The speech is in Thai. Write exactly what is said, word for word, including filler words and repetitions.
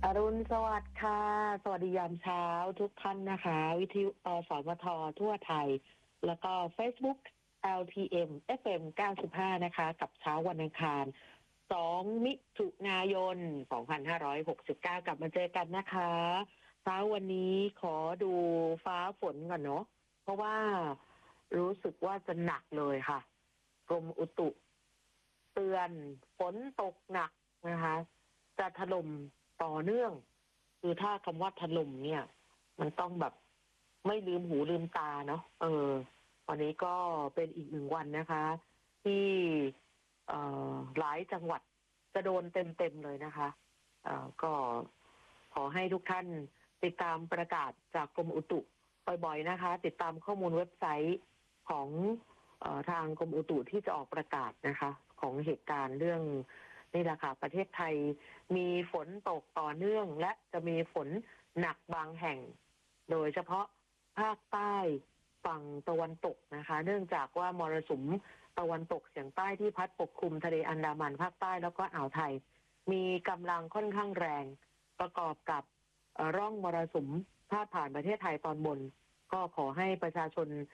อรุณสวัสดิ์ค่ะสวัสดียามเช้าทุกท่านนะคะวิทยุอสมททั่วไทยแล้วก็ Facebook แอล ที เอ็ม เอฟ เอ็ม เก้าสิบห้านะคะกับเช้าวันอังคารสองมิถุนายนสองพันห้าร้อยหกสิบเก้ากลับมาเจอกันนะคะเช้าวันนี้ขอดูฟ้าฝนก่อนเนาะเพราะว่ารู้สึกว่าจะหนักเลยค่ะกรมอุตุเตือนฝนตกหนักนะคะจะถล่มต่อเนื่องคือถ้าคำว่าถล่มเนี่ยมันต้องแบบไม่ลืมหูลืมตาเนาะเออวันนี้ก็เป็นอีกหนึ่งวันนะคะ ที่เอ่อหลายจังหวัดจะโดนเต็มๆเลยนะคะเอ่อก็ขอให้ทุกท่านติดตามประกาศจากกรมอุตุบ่อยๆนะคะ ติดตามข้อมูลเว็บไซต์ของเอ่อทางกรมอุตุที่จะออกประกาศนะคะ ของเหตุการณ์เรื่องนี่แหละค่ะประเทศไทยมีฝนตกต่อเนื่องและจะมีฝนหนักบางแห่ง โดยเฉพาะภาคใต้ฝั่งตะวันตกนะคะ เนื่องจากว่ามรสุมตะวันตกเฉียงใต้ที่พัดปกคลุมทะเลอันดามันภาคใต้แล้วก็อ่าวไทย มีกำลังค่อนข้างแรงประกอบกับเอ่อร่องมรสุมพาดผ่านประเทศไทยตอนบน ก็ขอให้ประชาชน